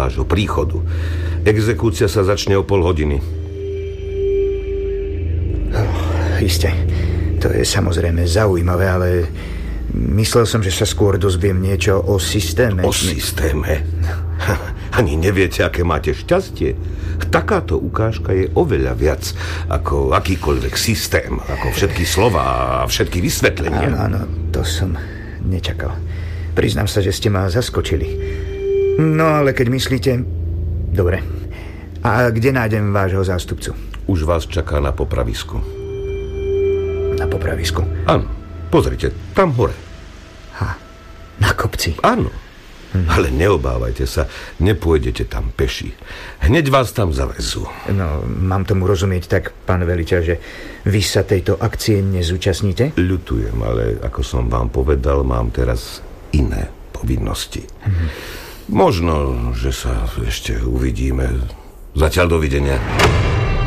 vášho príchodu. Exekúcia sa začne o 0,5 hodiny. Isté. To je samozrejme zaujímavé, ale myslel som, že sa skôr dozviem niečo o systéme. O systéme? Ani neviete, aké máte šťastie. Takáto ukážka je oveľa viac ako akýkoľvek systém, ako všetky slová a všetky vysvetlenia. Áno, to som nečakal. Priznám sa, že ste ma zaskočili. No ale keď myslíte... Dobre. A kde nájdem vášho zástupcu? Už vás čaká na popravisku. Na popravisku? Áno. Pozrite, tam hore. Na kopci? Áno. Ale neobávajte sa, nepôjdete tam peši. Hneď vás tam zavezú. No, mám tomu rozumieť tak, pán veliteľ, že vy sa tejto akcie nezúčastníte? Ľutujem, ale ako som vám povedal, mám teraz iné povinnosti. Možno, že sa ešte uvidíme. Zatiaľ dovidenia.